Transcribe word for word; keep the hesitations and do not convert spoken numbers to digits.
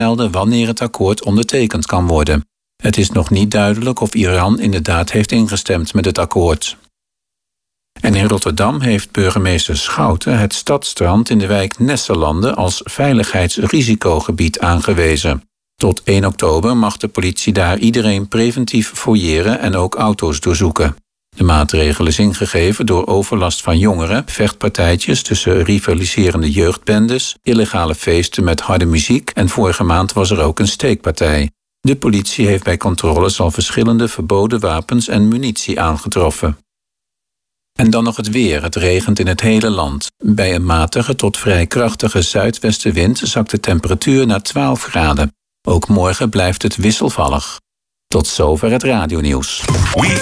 melden wanneer het akkoord ondertekend kan worden. Het is nog niet duidelijk of Iran inderdaad heeft ingestemd met het akkoord. En in Rotterdam heeft burgemeester Schouten het stadstrand in de wijk Nesserlanden als veiligheidsrisicogebied aangewezen. Tot één oktober mag de politie daar iedereen preventief fouilleren en ook auto's doorzoeken. De maatregel is ingegeven door overlast van jongeren, vechtpartijtjes tussen rivaliserende jeugdbendes, illegale feesten met harde muziek en vorige maand was er ook een steekpartij. De politie heeft bij controles al verschillende verboden wapens en munitie aangetroffen. En dan nog het weer. Het regent in het hele land. Bij een matige tot vrij krachtige zuidwestenwind zakt de temperatuur naar twaalf graden. Ook morgen blijft het wisselvallig. Tot zover het radionieuws.